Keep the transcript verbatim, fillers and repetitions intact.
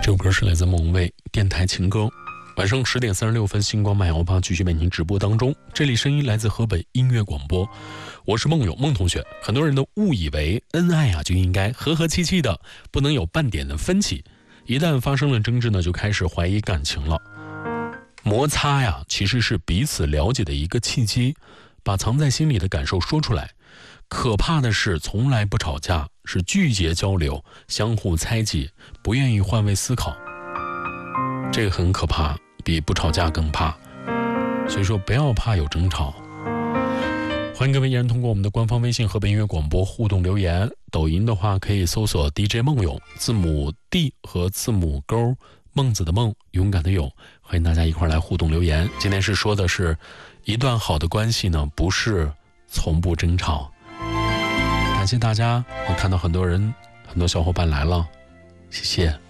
这首歌是来自孟蔚电台情歌。晚上十点三十六分，星光漫游吧继续为您直播当中。这里声音来自河北音乐广播，我是孟勇孟同学。很多人都误以为恩爱啊就应该和和气气的，不能有半点的分歧。一旦发生了争执呢，就开始怀疑感情了。摩擦呀，其实是彼此了解的一个契机，把藏在心里的感受说出来。可怕的是从来不吵架，是拒绝交流，相互猜忌，不愿意换位思考。这个很可怕，比不吵架更怕。所以说不要怕有争吵。欢迎各位依然通过我们的官方微信河北音乐广播互动留言，抖音的话可以搜索 D J 孟勇，字母 D 和字母勾，孟子的孟，勇敢的勇，欢迎大家一块来互动留言。今天是说的是一段好的关系呢，不是从不争吵。感谢大家，我看到很多人很多小伙伴来了，谢谢。